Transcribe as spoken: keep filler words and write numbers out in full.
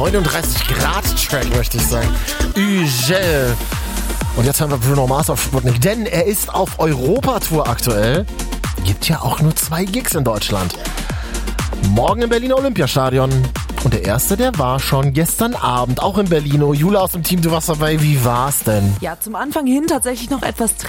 neununddreißig Grad Track, möchte ich sagen. Ugel. Und jetzt haben wir Bruno Mars auf Sputnik, denn er ist auf Europatour aktuell. Gibt ja auch nur zwei Gigs in Deutschland. Morgen im Berliner Olympiastadion. Und der erste, der war schon gestern Abend, auch in Berlin. Jula aus dem Team, du warst dabei. Wie war's denn? Ja, zum Anfang hin tatsächlich noch etwas